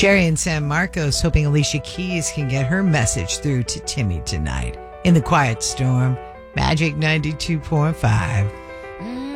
Sherry in San Marcos hoping Alicia Keys can get her message through to Timmy tonight. In the Quiet Storm, Magic 92.5.